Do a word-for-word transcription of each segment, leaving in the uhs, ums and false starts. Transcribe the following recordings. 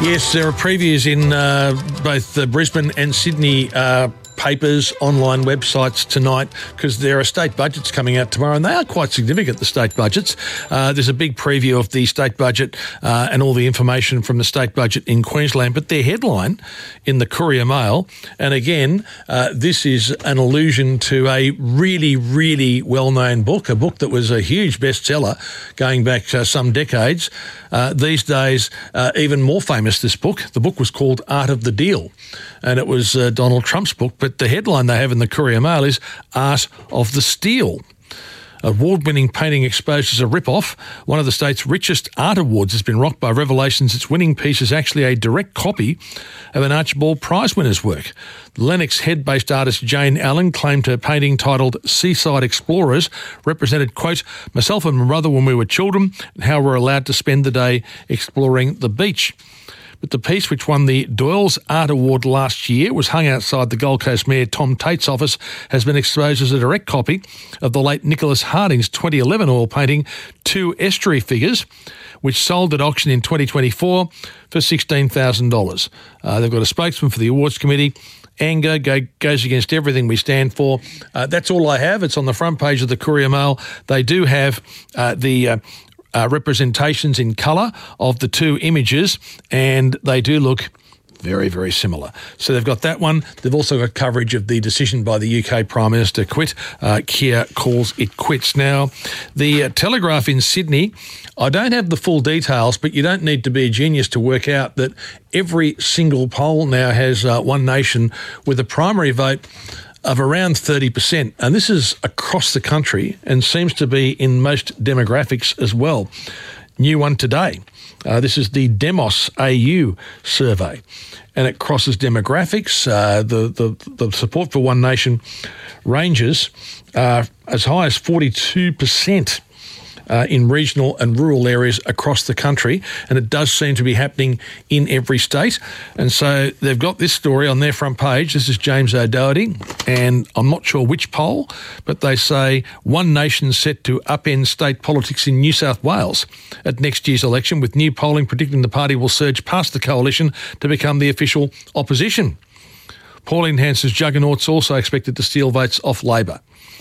Yes, there are previews in uh, both the Brisbane and Sydney uh, papers, online websites tonight, because there are state budgets coming out tomorrow, and they are quite significant, the state budgets. Uh, there's a big preview of the state budget uh, and all the information from the state budget in Queensland, but their headline in the Courier Mail, and again, uh, this is an allusion to a really, really well-known book, a book that was a huge bestseller going back uh, some decades. Uh, these days, uh, even more famous, this book. The book was called Art of the Deal, and it was uh, Donald Trump's book, but the headline they have in the Courier Mail is Art of the Steal. Award-winning painting exposed as a rip-off. One of the state's richest art awards has been rocked by revelations its winning piece is actually a direct copy of an Archibald Prize winner's work. The Lennox Head-based artist Jane Allen claimed her painting titled Seaside Explorers represented, quote, myself and my brother when we were children and how we're allowed to spend the day exploring the beach. But the piece, which won the Doyle's Art Award last year, was hung outside the Gold Coast Mayor Tom Tate's office, has been exposed as a direct copy of the late Nicholas Harding's twenty eleven oil painting, Two Estuary Figures, which sold at auction in twenty twenty-four for sixteen thousand dollars. Uh, they've got a spokesman for the awards committee. Anger go, goes against everything we stand for. Uh, that's all I have. It's on the front page of the Courier Mail. They do have uh, the... Uh, Uh, representations in colour of the two images, and they do look very, very similar. So they've got that one. They've also got coverage of the decision by the U K Prime Minister quit. Uh, Keir calls it quits. Now, the uh, Telegraph in Sydney, I don't have the full details, but you don't need to be a genius to work out that every single poll now has uh, One Nation with a primary vote of around thirty percent, and this is across the country and seems to be in most demographics as well. New one today. Uh, this is the Demos A U survey, and it crosses demographics. Uh, the, the, the support for One Nation ranges uh, as high as forty-two percent. Uh, in regional and rural areas across the country, and it does seem to be happening in every state. And so they've got this story on their front page. This is James O'Doherty, and I'm not sure which poll, but they say One Nation set to upend state politics in New South Wales at next year's election, with new polling predicting the party will surge past the coalition to become the official opposition. Pauline Hanson's juggernauts also expected to steal votes off Labor.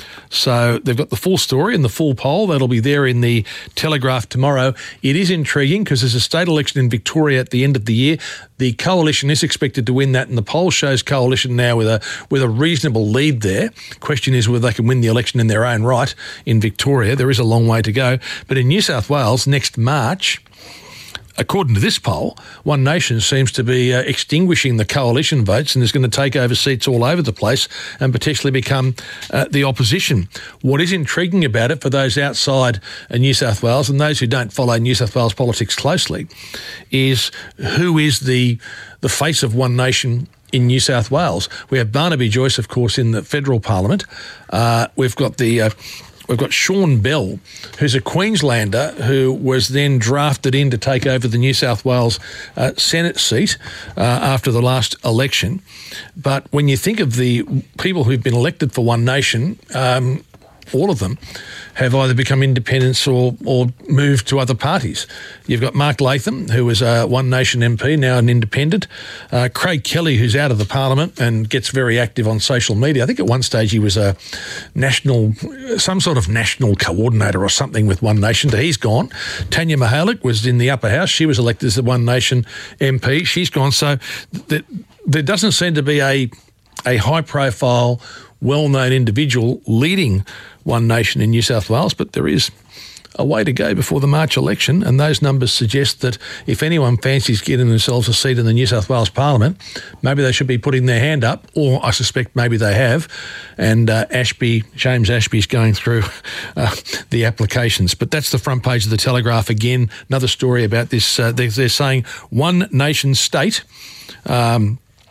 So they've got the full story and the full poll. That'll be there in the Telegraph tomorrow. It is intriguing because there's a state election in Victoria at the end of the year. The coalition is expected to win that, and the poll shows coalition now with a with a reasonable lead there. Question is whether they can win the election in their own right in Victoria. There is a long way to go. But in New South Wales, next March, according to this poll, One Nation seems to be uh, extinguishing the coalition votes and is going to take over seats all over the place and potentially become uh, the opposition. What is intriguing about it for those outside uh, New South Wales and those who don't follow New South Wales politics closely is who is the the face of One Nation in New South Wales. We have Barnaby Joyce, of course, in the federal parliament. Uh, we've got the... Uh, We've got Sean Bell, who's a Queenslander who was then drafted in to take over the New South Wales uh, Senate seat uh, after the last election. But when you think of the people who've been elected for One Nation, um, all of them have either become independents or, or moved to other parties. You've got Mark Latham, who was a One Nation M P, now an independent. Uh, Craig Kelly, who's out of the parliament and gets very active on social media. I think at one stage he was a national, some sort of national coordinator or something with One Nation. He's gone. Tanya Mihalik was in the upper house. She was elected as the One Nation M P. She's gone. So th- there doesn't seem to be a a high-profile, well-known individual leading One Nation in New South Wales, but there is a way to go before the March election, and those numbers suggest that if anyone fancies getting themselves a seat in the New South Wales Parliament, maybe they should be putting their hand up, or I suspect maybe they have, and uh, Ashby, James Ashby's going through uh, the applications. But that's the front page of the Telegraph again. Another story about this. Uh, they're, they're saying One Nation state... Um,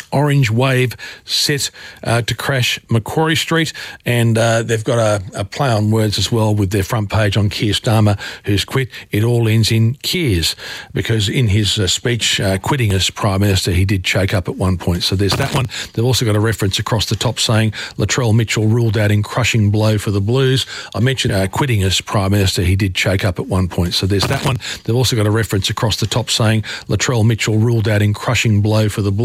orange wave set uh, to crash Macquarie Street, and uh, they've got a, a play on words as well with their front page on Keir Starmer, who's quit. It all ends in Keir's, because in his uh, speech uh, quitting as Prime Minister, he did choke up at one point. So there's that one. They've also got a reference across the top saying Latrell Mitchell ruled out in crushing blow for the Blues. I mentioned uh, quitting as Prime Minister, he did choke up at one point. So there's that one. They've also got a reference across the top saying Latrell Mitchell ruled out in crushing blow for the Blues.